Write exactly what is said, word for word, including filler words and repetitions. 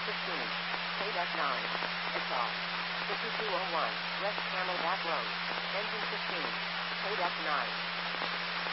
fifteen. K deck nine. Assault. fifty-two oh one. West Camelback Road. Engine fifteen. K deck nine.